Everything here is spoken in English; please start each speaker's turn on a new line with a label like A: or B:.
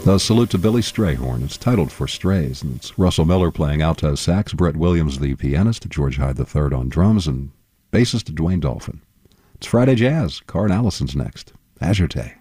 A: A salute to Billy Strayhorn. It's titled For Strays, and it's Russell Miller playing alto sax, Brett Williams the pianist, George Hyde III on drums, and bassist Dwayne Dolphin. It's Friday Jazz. Carl Allison's next. Azure Tay.